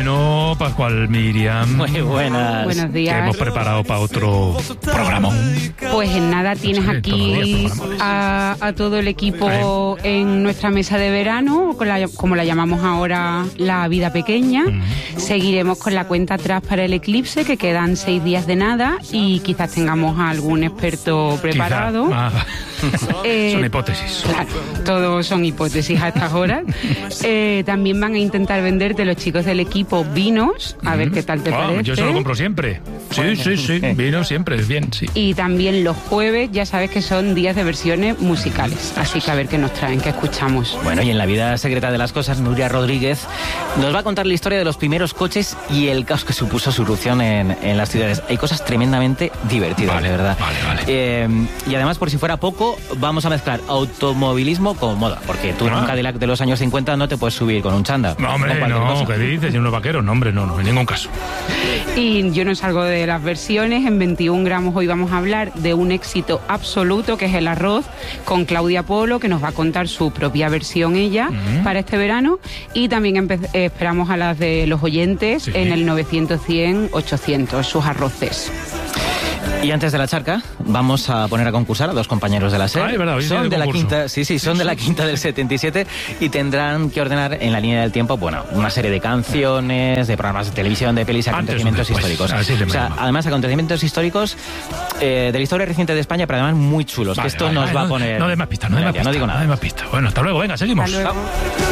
Bueno, Pascual, Miriam. Muy buenas. Buenos días. Que hemos preparado para otro programa. Pues en nada tienes Sí, aquí todos los días programas. a todo el equipo en nuestra mesa de verano, como la llamamos ahora, la vida pequeña. Seguiremos con la cuenta atrás para el eclipse, que quedan 6 días de nada, y quizás tengamos a algún experto preparado. Quizá. Son hipótesis. Claro, todo son hipótesis a estas horas. También van a intentar venderte los chicos del equipo vinos, a ver qué tal te parece. Yo se lo compro siempre. Sí. Vino siempre, bien, sí. Y también los jueves, ya sabes que son días de versiones musicales. Así que a ver qué nos traen, qué escuchamos. Bueno, y en la vida secreta de las cosas, Nuria Rodríguez nos va a contar la historia de los primeros coches y el caos que supuso su irrupción en las ciudades. Hay cosas tremendamente divertidas, de verdad. Vale. Y además, por si fuera poco, vamos a mezclar automovilismo con moda, porque tú en un Cadillac de los años 50 no te puedes subir con un chándal. No, hombre, con cualquier cosa. ¿qué dices? ¿Y unos vaqueros? No, hombre, no, en ningún caso. Y yo no salgo de las versiones. En 21 gramos hoy vamos a hablar de un éxito absoluto, que es el arroz, con Claudia Polo, que nos va a contar su propia versión ella para este verano. Y también esperamos a las de los oyentes en el 900-100-800, sus arroces. Y antes de la charca, vamos a poner a concursar a 2 compañeros de la SER. Es verdad, son de la quinta, son de la quinta del 77 y tendrán que ordenar en la línea del tiempo, bueno, una serie de canciones, de programas de televisión, de pelis, acontecimientos históricos. Además, acontecimientos históricos de la historia reciente de España, pero además muy chulos. Vale, que esto nos va a poner. No de más pistas, No digo nada. Bueno, hasta luego, venga, seguimos. Hasta luego.